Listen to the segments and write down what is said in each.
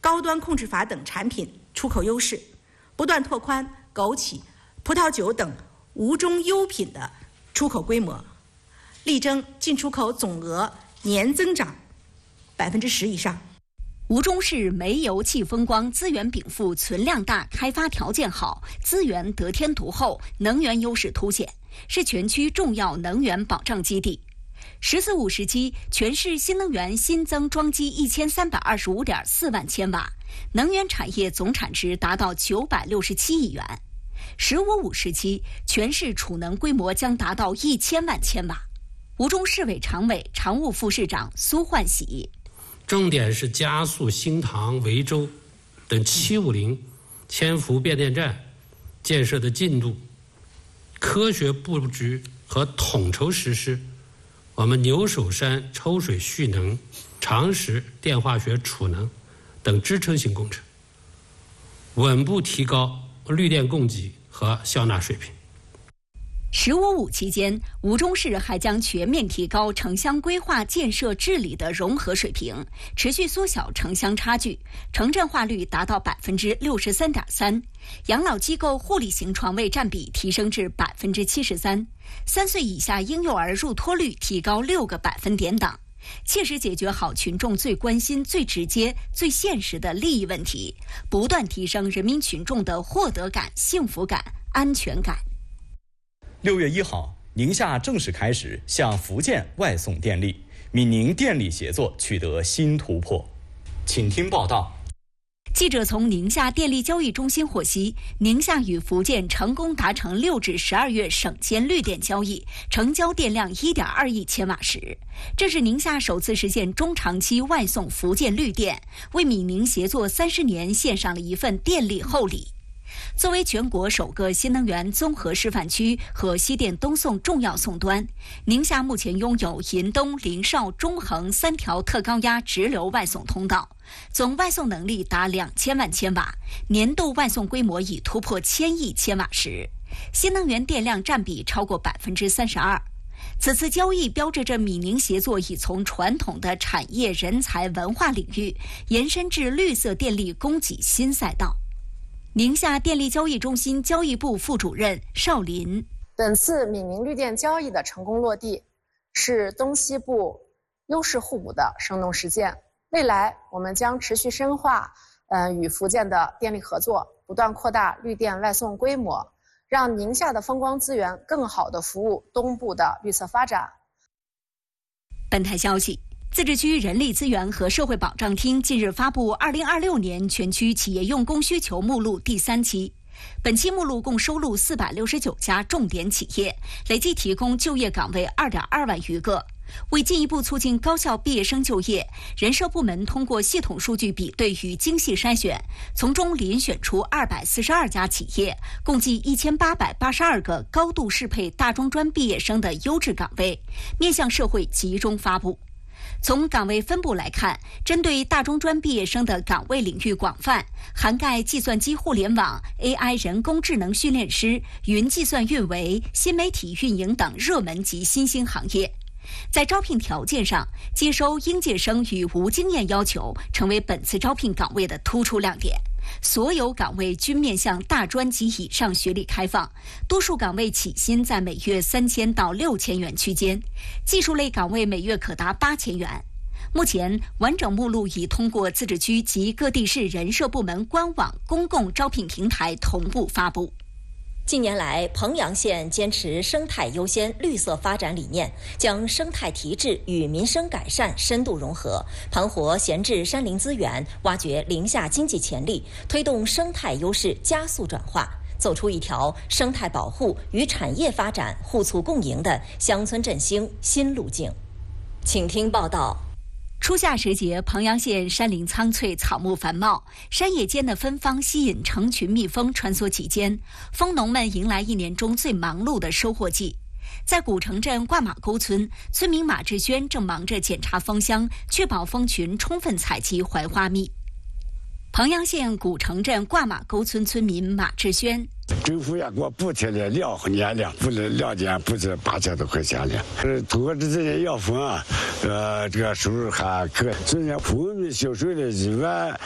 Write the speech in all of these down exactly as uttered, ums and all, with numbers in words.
高端控制法等产品出口优势，不断拓宽枸杞、葡萄酒等无中优品的出口规模，力争进出口总额年增长百分之十以上。 吴忠市煤油气风光资源禀赋存量大，开发条件好，资源得天独厚，能源优势凸显，是全区重要能源保障基地。十四五时期，全市新能源新增装机一千三百二十五点四万千瓦，能源产业总产值达到九百六十七亿元。十五五时期，全市储能规模将达到一千万千瓦。吴忠市委常委、常务副市长苏焕喜。 重点是加速新塘、维州等七五零千伏变电站建设的进度，科学布局和统筹实施我们牛首山抽水蓄能、长时电化学储能等支撑性工程，稳步提高绿电供给和消纳水平。 十五五期间，吴忠市还将全面提高城乡规划建设治理的融合水平，持续缩小城乡差距，城镇化率达到百分之六十三点三，养老机构护理型床位占比提升至百分之七十三，三岁以下婴幼儿入托率提高六个百分点等，切实解决好群众最关心、最直接、最现实的利益问题，不断提升人民群众的获得感、幸福感、安全感。 六月一号，宁夏正式开始向福建外送电力，闽宁电力协作取得新突破。请听报道。 记者从宁夏电力交易中心获悉，宁夏与福建成功达成六至十二月省间绿电交易，成交电量一点二亿千瓦时，这是宁夏首次实现中长期外送福建绿电，为闽宁协作三十年献上了一份电力厚礼。作为全国首个新能源综合示范区和西电东送重要送端，宁夏目前拥有银东、临邵、中横三条特高压直流外送通道，总外送能力达两千万千瓦，年度外送规模已突破千亿千瓦时，新能源电量占比超过百分之三十二。此次交易标志着闽宁协作已从传统的产业、人才、文化领域延伸至绿色电力供给新赛道。宁夏电力交易中心交易部副主任邵林， 本次闽宁绿电交易的成功落地，是东西部优势互补的生动实践。未来我们将持续深化，呃，与福建的电力合作，不断扩大绿电外送规模，让宁夏的风光资源更好地服务东部的绿色发展。 本台消息。自治区人力资源和社会保障厅近日发布二零二六年全区企业用工需求目录第三期，本期目录共收录四百六十九家重点企业，累计提供就业岗位二点二万余个。为进一步促进高校毕业生就业，人社部门通过系统数据比对与精细筛选，从中遴选出二百四十二家企业，共计一千八百八十二个高度适配大中专毕业生的优质岗位，面向社会集中发布。从岗位分布来看，针对大中专毕业生的岗位领域广泛，涵盖计算机互联网、A I 人工智能训练师、云计算运维、新媒体运营等热门及新兴行业。在招聘条件上，接收应届生与无经验要求成为本次招聘岗位的突出亮点。所有岗位均面向大专及以上学历开放，多数岗位起薪在每月三千到六千元区间，技术类岗位每月可达八千元。目前，完整目录已通过自治区及各地市人社部门官网公共招聘平台同步发布。 近年来，彭阳县坚持生态优先、绿色发展理念，将生态提质与民生改善深度融合，盘活闲置山林资源，挖掘林下经济潜力，推动生态优势加速转化，走出一条生态保护与产业发展互促共赢的乡村振兴新路径。请听报道。 初夏时节，彭阳县山林苍翠，草木繁茂，山野间的芬芳吸引成群蜜蜂穿梭其间，蜂农们迎来一年中最忙碌的收获季。在古城镇挂马沟村，村民马志轩正忙着检查蜂箱，确保蜂群充分采集槐花蜜。彭阳县古城镇挂马沟村村民马志轩， 政府也给我补贴了两年了，补了两年，补贴八千多块钱了。呃，通过这些养蜂啊，呃，这个收入还可以。今年蜂蜜销售了一万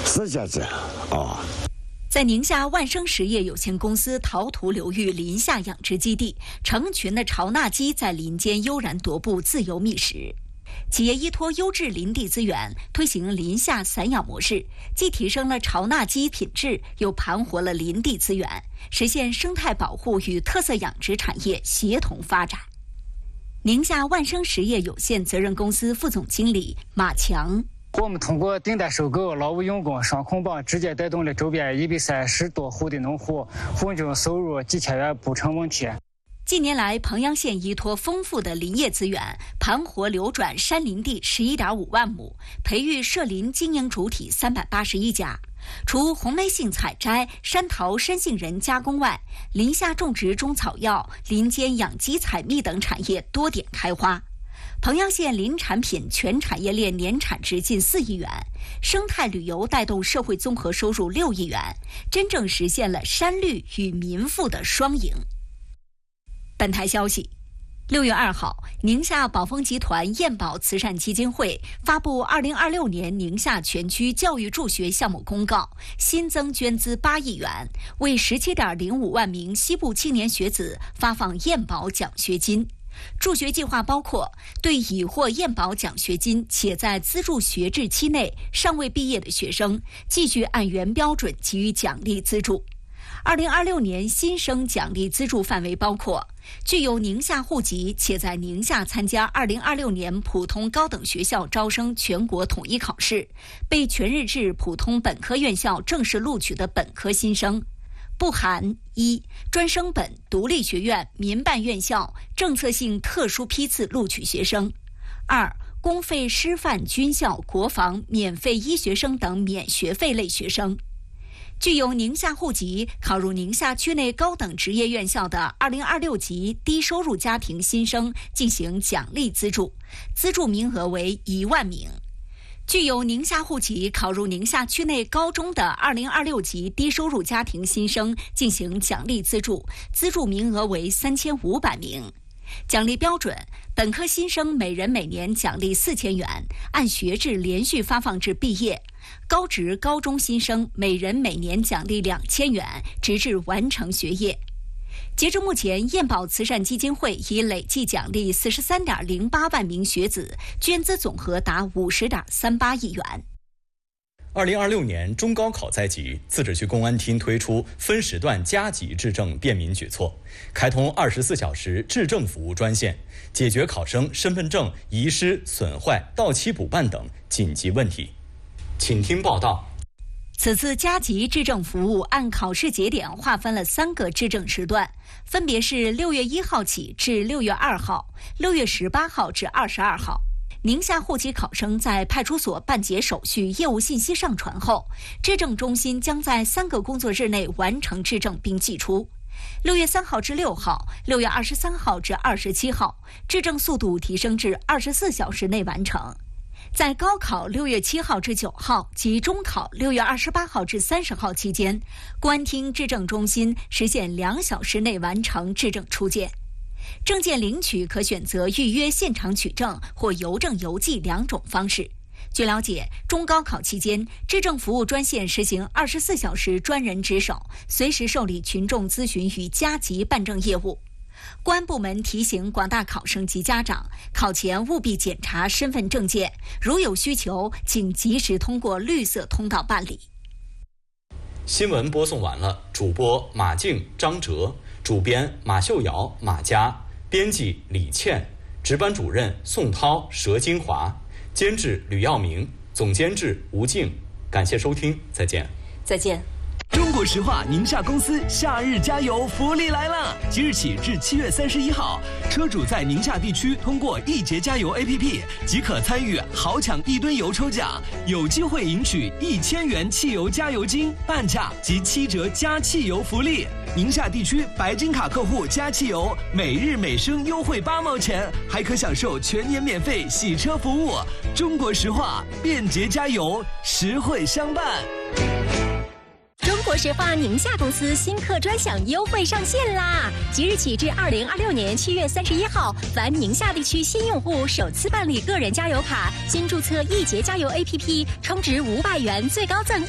是这样哦。 在宁夏万生实业有限公司陶土流域林下养殖基地，成群的潮纳鸡在林间悠然踱步，自由觅食。企业依托优质林地资源，推行林下散养模式，既提升了潮纳鸡品质，又盘活了林地资源，实现生态保护与特色养殖产业协同发展。宁夏万生实业有限责任公司副总经理马强。 我们通过订单收购、劳务用工、双控帮，直接带动了周边一百三十多户的农户户均收入几千元不成问题。 近年来，彭阳县依托丰富的林业资源，盘活流转山林地十一点五万亩，培育社林经营主体三百八十一家。除红莓杏采摘、山桃、山杏仁加工外，林下种植中草药、林间养鸡采蜜等产业多点开花。彭阳县林产品全产业链年产值近四亿元，生态旅游带动社会综合收入六亿元，真正实现了山绿与民富的双赢。本台消息，六月二号，宁夏宝丰集团燕宝慈善基金会发布二零二六年宁夏全区教育助学项目公告，新增捐资八亿元，为十七点零五万名西部青年学子发放燕宝奖学金。助学计划包括对已获燕宝奖学金且在资助学制期内尚未毕业的学生，继续按原标准给予奖励资助。二零二六年新生奖励资助范围包括具有宁夏户籍且在宁夏参加二零二六年普通高等学校招生全国统一考试，被全日制普通本科院校正式录取的本科新生，不含一专升本、独立学院、民办院校政策性特殊批次录取学生；二公费师范、军校、国防、免费医学生等免学费类学生。具有宁夏户籍考入宁夏区内高等职业院校的二零二六级低收入家庭新生进行奖励资助，资助名额为一万名。具有宁夏户籍考入宁夏区内高中的二零二六级低收入家庭新生进行奖励资助，资助名额为三千五百名。奖励标准：本科新生每人每年奖励四千元，按学制连续发放至毕业；高职高中新生每人每年奖励两千元，直至完成学业。截至目前，燕宝慈善基金会已累计奖励四十三点零八万名学子，捐资总额达五十点三八亿元。 二零二六年中高考在即，自治区公安厅推出分时段加急质证便民举措，开通二十四小时质证服务专线，解决考生身份证遗失、损坏、到期补办等紧急问题。请听报道。 此次加急质证服务按考试节点划分了三个质证时段，分别是六月一号起至六月二号、六月十八号至二十二号。宁夏户籍考生在派出所办结手续、业务信息上传后，质证中心将在三个工作日内完成质证并寄出。六月三号至六号、六月二十三号至二十七号，质证速度提升至二十四小时内完成。在高考六月七号至九号及中考六月二十八号至三十号期间，公安厅质证中心实现两小时内完成质证出件。证件领取可选择预约现场取证或邮政邮寄两种方式。据了解，中高考期间，质证服务专线实行二十四小时专人值守，随时受理群众咨询与加急办证业务。公安部门提醒广大考生及家长，考前务必检查身份证件，如有需求，请及时通过绿色通道办理。 新闻播送完了，主播马静、张哲，主编马秀瑶、马佳，编辑李倩，值班主任宋涛、佘金华，监制吕耀明，总监制吴静。感谢收听，再见。 再见。 中国石化宁夏公司夏日加油福利来了！即日起至七月三十一号，车主在宁夏地区通过易捷加油 A P P 即可参与豪抢一吨油抽奖，有机会赢取一千元汽油加油金、半价及七折加汽油福利。宁夏地区白金卡客户加汽油，每日每升优惠八毛钱，还可享受全年免费洗车服务。中国石化，便捷加油，实惠相伴。 中国石化宁夏公司新客专享优惠上线啦！即日起至二零二六年七月三十一号，凡宁夏地区新用户首次办理个人加油卡，新注册易捷加油 A P P， 充值五百元，最高赠